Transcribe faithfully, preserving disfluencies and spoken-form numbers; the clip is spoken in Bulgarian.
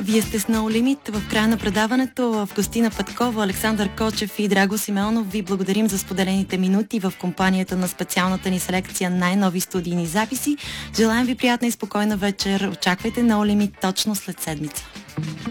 Вие сте с No Limit. В края на предаването Августина Петкова, Александър Кочев и Драго Симеонов ви благодарим за споделените минути в компанията на специалната ни селекция най-нови студийни записи. Желаем ви приятна и спокойна вечер. Очаквайте No Limit точно след седмица.